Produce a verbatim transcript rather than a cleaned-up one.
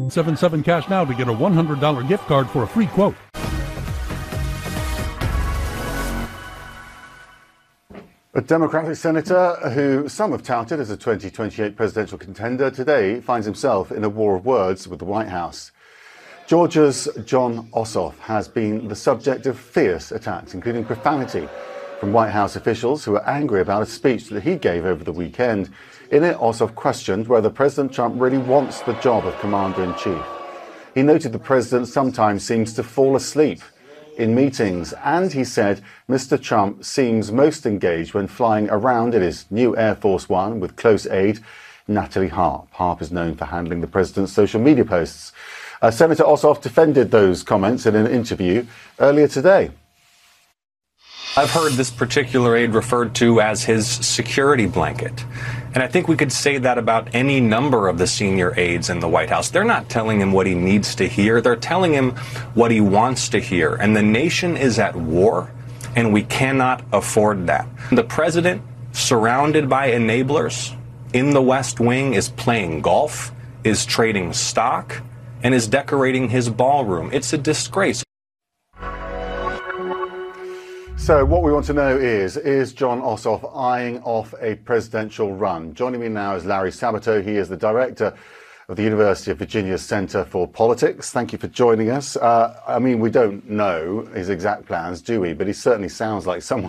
seven seven cash now to get a one hundred dollars gift card for a free quote. A Democratic senator who some have touted as a twenty twenty-eight presidential contender today finds himself in a war of words with the White House. Georgia's Jon Ossoff has been the subject of fierce attacks, including profanity, from White House officials who are angry about a speech that he gave over the weekend. In it, Ossoff questioned whether President Trump really wants the job of Commander-in-Chief. He noted the president sometimes seems to fall asleep in meetings, and he said Mister Trump seems most engaged when flying around in his new Air Force One with close aide Natalie Harp. Harp is known for handling the president's social media posts. Uh, Senator Ossoff defended those comments in an interview earlier today. I've heard this particular aide referred to as his security blanket. And I think we could say that about any number of the senior aides in the White House. They're not telling him what he needs to hear. They're telling him what he wants to hear. And the nation is at war, and we cannot afford that. The president, surrounded by enablers in the West Wing, is playing golf, is trading stock, and is decorating his ballroom. It's a disgrace. So what we want to know is, is Jon Ossoff eyeing off a presidential run? Joining me now is Larry Sabato. He is the director of the University of Virginia's Center for Politics. Thank you for joining us. Uh, I mean, we don't know his exact plans, do we? But he certainly sounds like someone